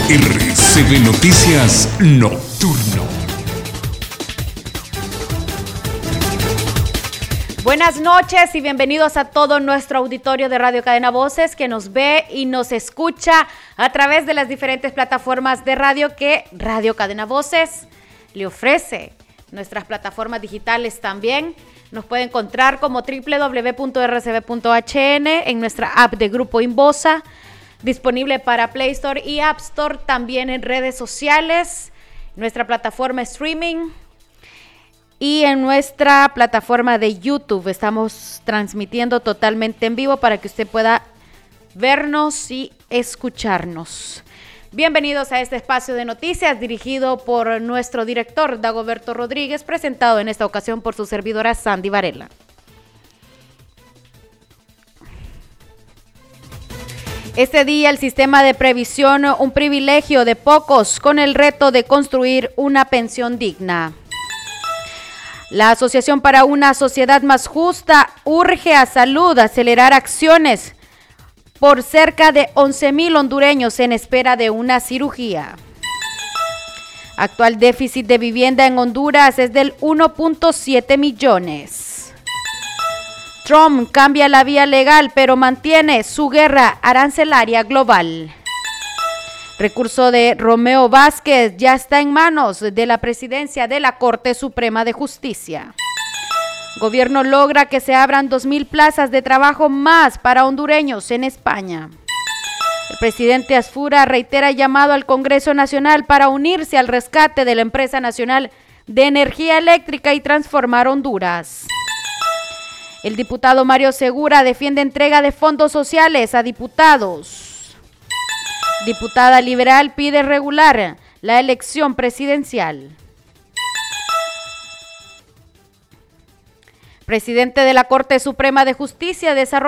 RCB Noticias Nocturno. Buenas noches y bienvenidos a todo nuestro auditorio de Radio Cadena Voces que nos ve y nos escucha a través de las diferentes plataformas de radio que Radio Cadena Voces le ofrece. Nuestras plataformas digitales también nos puede encontrar como www.rcb.hn en nuestra app de Grupo Inbosa, disponible para Play Store y App Store, también en redes sociales, nuestra plataforma streaming y en nuestra plataforma de YouTube. Estamos transmitiendo totalmente en vivo para que usted pueda vernos y escucharnos. Bienvenidos a este espacio de noticias dirigido por nuestro director Dagoberto Rodríguez, presentado en esta ocasión por su servidora Sandy Varela. Este día el sistema de previsión, un privilegio de pocos con el reto de construir una pensión digna. La Asociación para una Sociedad Más Justa urge a Salud acelerar acciones por cerca de 11,000 hondureños en espera de una cirugía. Actual déficit de vivienda en Honduras es del 1.7 millones. Trump cambia la vía legal, pero mantiene su guerra arancelaria global. Recurso de Romeo Vázquez ya está en manos de la presidencia de la Corte Suprema de Justicia. Gobierno logra que se abran 2,000 plazas de trabajo más para hondureños en España. El presidente Asfura reitera llamado al Congreso Nacional para unirse al rescate de la Empresa Nacional de Energía Eléctrica y transformar Honduras. El diputado Mario Segura defiende entrega de fondos sociales a diputados. Diputada liberal pide regular la elección presidencial. Presidente de la Corte Suprema de Justicia desarrolla